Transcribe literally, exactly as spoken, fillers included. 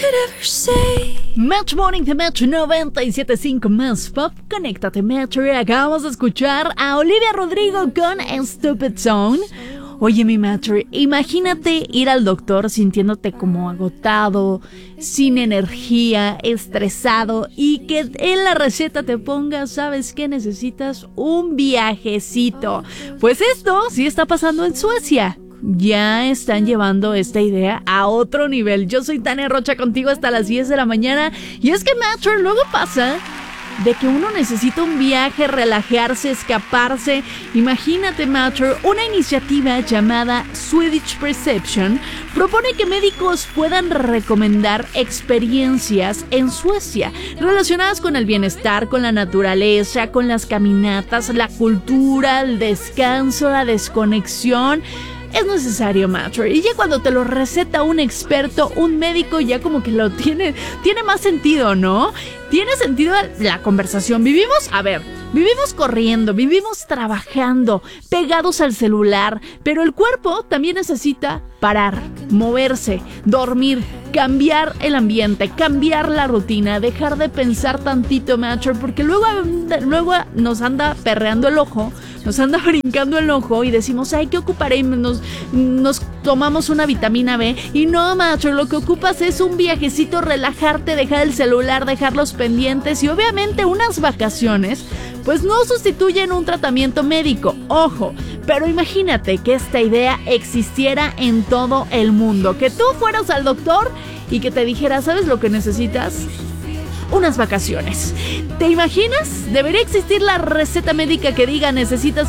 Match Morning de Metro noventa y siete punto cinco más Pop. Conéctate, Metro. Y acabamos de escuchar a Olivia Rodrigo con Stupid Song. Oye, mi Metro, imagínate ir al doctor sintiéndote como agotado, sin energía, estresado, y que en la receta te ponga, ¿sabes qué? Necesitas un viajecito. Pues esto sí está pasando en Suecia. Ya están llevando esta idea a otro nivel. Yo soy Tania Rocha, contigo hasta las diez de la mañana. Y es que, Metro, luego pasa de que uno necesita un viaje, relajarse, escaparse. Imagínate, Metro, una iniciativa llamada Swedish Perception propone que médicos puedan recomendar experiencias en Suecia relacionadas con el bienestar, con la naturaleza, con las caminatas, la cultura, el descanso, la desconexión. Es necesario, Metro. Y ya cuando te lo receta un experto, un médico, ya como que lo tiene, tiene más sentido, ¿no? Tiene sentido la conversación. Vivimos, a ver, vivimos corriendo, vivimos trabajando, pegados al celular, pero el cuerpo también necesita parar, moverse, dormir, cambiar el ambiente, cambiar la rutina, dejar de pensar tantito, Metro, porque luego, luego nos anda perreando el ojo, nos anda brincando el ojo y decimos, ay, ¿qué ocuparé? Y nos, nos tomamos una vitamina B y no, Metro, lo que ocupas es un viajecito, relajarte, dejar el celular, dejar los pendientes y obviamente unas vacaciones, pues no sustituyen un tratamiento médico, ojo, pero imagínate que esta idea existiera en todo el mundo, que tú fueras al doctor y que te dijera, ¿sabes lo que necesitas? Unas vacaciones. ¿Te imaginas? Debería existir la receta médica que diga necesitas